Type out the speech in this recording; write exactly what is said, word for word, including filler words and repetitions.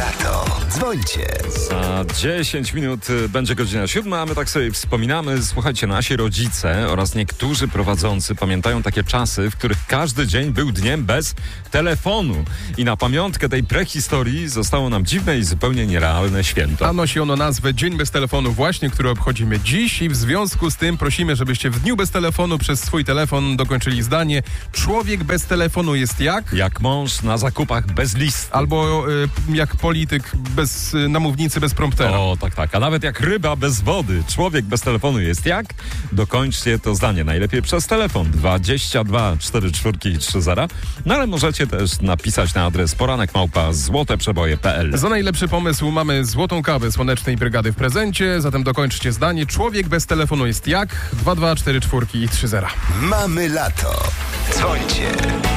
lato. Dzwońcie. Za dziesięć minut będzie godzina siódma, a my tak sobie wspominamy. Słuchajcie, nasi rodzice oraz niektórzy prowadzący pamiętają takie czasy, w których każdy dzień był dniem bez telefonu. I na pamiątkę tej prehistorii zostało nam dziwne i zupełnie nierealne święto. A nosi ono nazwę Dzień bez telefonu właśnie, który obchodzimy dziś i w związku z tym prosimy, żebyście w dniu bez telefonu przez swój telefon dokończyli zdanie: człowiek bez telefonu jest jak? Jak mąż na zakupach bez listy. Albo y, jak polityk bez y, namównicy, bez promptera. O, tak, tak. A nawet jak ryba bez wody. Człowiek bez telefonu jest jak? Dokończcie to zdanie. Najlepiej przez telefon dwadzieścia dwa cztery cztery trzy zero. No ale możecie też napisać na adres poranek małpa złote przeboje kropka p l. Za najlepszy pomysł mamy złotą kawę Słonecznej Brygady w prezencie, zatem dokończcie zdanie: człowiek bez telefonu jest jak? dwa dwa cztery cztery trzy zero. Mamy lato. Dzwońcie.